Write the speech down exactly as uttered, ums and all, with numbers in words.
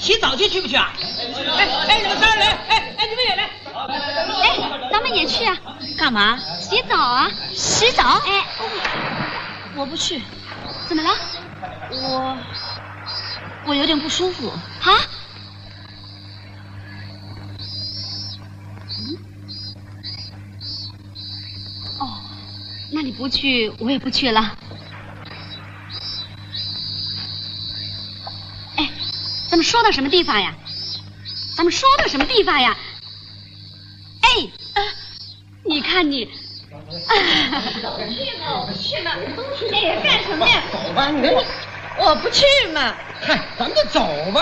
洗澡去，去不去啊？哎哎，你们仨人来，哎哎，你们也来。 哎，咱们也去啊。 干嘛？ 洗澡啊。 洗澡？ 哎， 我不去。 怎么了？ 我我有点不舒服。 啊？嗯？哦，那你不去，我也不去了。哎，咱们说到什么地方呀？咱们说到什么地方呀？哎，啊、你看你。 去嘛，我不去嘛，哎呀，干什么呀？ 走吧，你。 我不去嘛。 嗨，咱们就走吧。